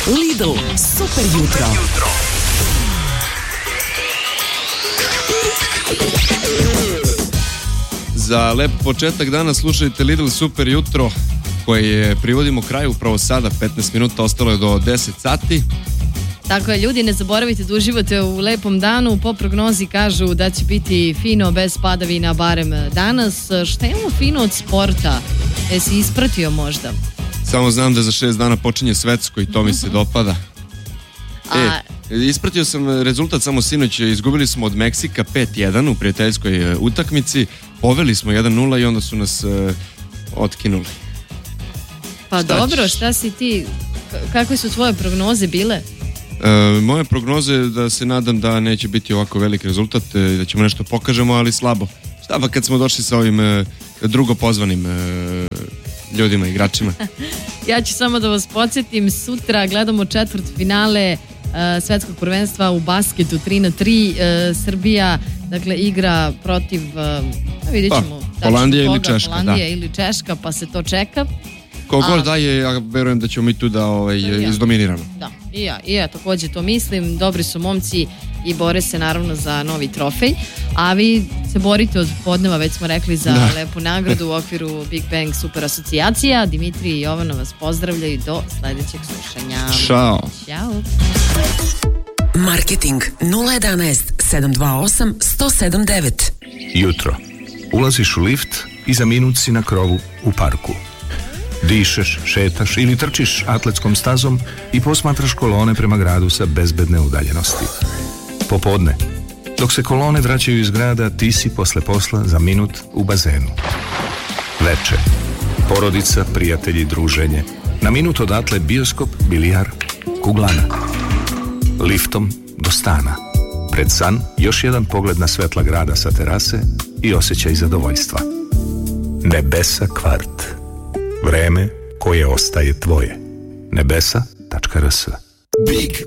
Lidl, super jutro. Za lep početak dana slušajte Lidl super jutro koje privodimo kraju upravo sada, 15 minuta, ostalo je do 10 sati. Tako je, ljudi, ne zaboravite da uživate u lepom danu. Po prognozi kažu da će biti fino bez padavina barem danas. Šta imamo fino od sporta? Jesi ispratio možda? Samo znam da za 6 dana počinje svetsko i to mi se dopada. Ispratio sam rezultat samo sinoć, izgubili smo od Meksika 5-1 u prijateljskoj utakmici, poveli smo 1-0 i onda su nas otkinuli. Pa dobro, šta si ti, kakve su tvoje prognoze bile? Moje prognoze da se nadam da neće biti ovako velik rezultat, da ćemo nešto pokažemo, ali slabo. Šta pa kad smo došli sa ovim drugo pozvanim ljudima, igračima? Ja ću samo da vas podsjetim, sutra gledamo četvrtfinale svetskog prvenstva u basketu 3-3. Srbija, dakle, igra protiv, vidjet ćemo, Holandija ili Češka. Holandija ili Češka, pa se to čeka. Koliko daje, ja verujem da ćemo mi tu da izdominiramo. Da, i ja također to mislim. Dobri su momci i bore se naravno za novi trofej, a vi se borite od podneva, već smo rekli, za lepu nagradu u okviru Big Bang Super asocijacija. Dimitrij i Jovana vas pozdravljaju do sledećeg slušanja. Ćao. Ćao. Marketing 011 728 179. Jutro. Ulaziš u lift i za minut si na krovu u parku. Dišeš, šetaš ili trčiš atletskom stazom i posmatraš kolone prema gradu sa bezbedne udaljenosti. Popodne, dok se kolone vraćaju iz grada, ti si posle posla za minut u bazenu. Veče, porodica, prijatelji, druženje. Na minut odatle bioskop, bilijar, kuglana. Liftom do stana. Pred san još jedan pogled na svetla grada sa terase i osjećaj zadovoljstva. Nebesa kvart. Vreme koje ostaje tvoje. Nebesa.rs. Big